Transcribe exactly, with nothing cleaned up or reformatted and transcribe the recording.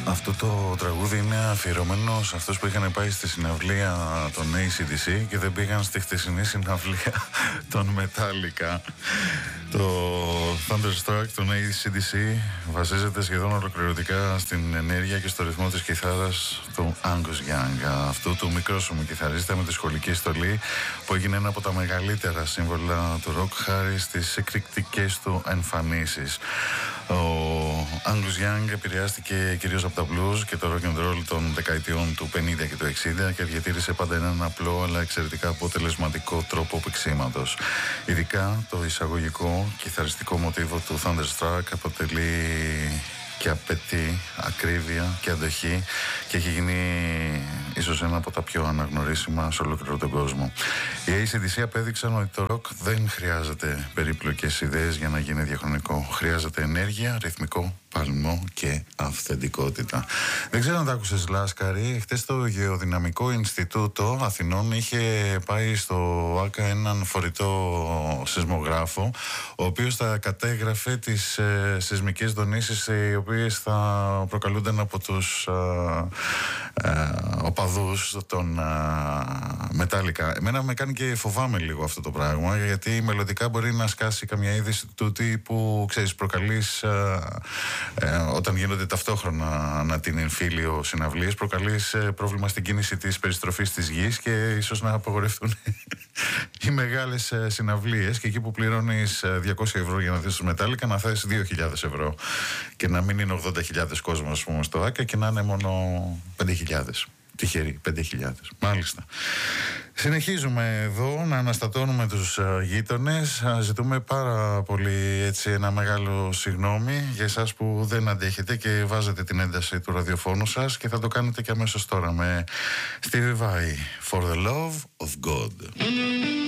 Αυτό το τραγούδι είναι αφιερωμένο σε αυτούς που είχαν πάει στη συναυλία των έι σι ντι σι και δεν πήγαν στη χτεσινή συναυλία των Metallica. Το Thunderstruck των έι σι ντι σι βασίζεται σχεδόν ολοκληρωτικά στην ενέργεια και στο ρυθμό της κιθάρας του Angus Young, αυτού του μικρόσωμου κιθαρίστα με τη σχολική στολή που έγινε ένα από τα μεγαλύτερα σύμβολα του ροκ χάρη στις εκρηκτικές του εμφανίσεις. Ο Angus Young επηρεάστηκε κυρίως από τα blues και το rock and roll των δεκαετιών του πενήντα και του εξήντα και διατήρησε πάντα έναν απλό αλλά εξαιρετικά αποτελεσματικό τρόπο παίξηματος. Ειδικά το εισαγωγικό κιθαριστικό μοτίβο του Thunderstruck αποτελεί και απαιτεί ακρίβεια και αντοχή και έχει γίνει ίσως ένα από τα πιο αναγνωρίσιμα σε ολόκληρο τον κόσμο. Οι έι σι ντι σι απέδειξαν ότι το ροκ δεν χρειάζεται περίπλοκες ιδέες για να γίνει διαχρονικό. Χρειάζεται ενέργεια, ρυθμικό παλμό και αυθεντικότητα. Δεν ξέρω αν τα άκουσες, Λάσκαρη. Χτες το Γεωδυναμικό Ινστιτούτο Αθηνών είχε πάει στο ΆΚΑ έναν φορητό σεισμογράφο, ο οποίος θα κατέγραφε τις ε, σεισμικές δονήσεις οι οποίες θα προκαλούνταν από τους ε, ε, οπαδούς των ε, Metallica. Εμένα με κάνει και φοβάμαι λίγο αυτό το πράγμα, γιατί μελλοντικά μπορεί να σκάσει καμιά είδηση του τύπου, ξέρεις, προκαλείς ε, ε, όταν γίνονται ταυτόχρονα ανά την εμφύλιο συναυλίες, προκαλείς ε, πρόβλημα στην κίνηση της περιστροφής της γης και ίσως να απαγορευτούν οι μεγάλες ε, συναυλίες, και εκεί που πληρώνεις ε, διακόσια ευρώ για να δεις τους Metallica να θες δύο χιλιάδες ευρώ και να μην είναι ογδόντα χιλιάδες κόσμος, ας πούμε, στο ΆΚΑ και να είναι μόνο πέντε χιλιάδες. Τυχεροί, πέντε χιλιάδες. Μάλιστα. Συνεχίζουμε εδώ να αναστατώνουμε τους uh, γείτονες. Uh, ζητούμε πάρα πολύ, έτσι, ένα μεγάλο συγγνώμη για εσάς που δεν αντέχετε και βάζετε την ένταση του ραδιοφώνου σας, και θα το κάνετε και αμέσως τώρα με Stevie Vai, For the Love of God.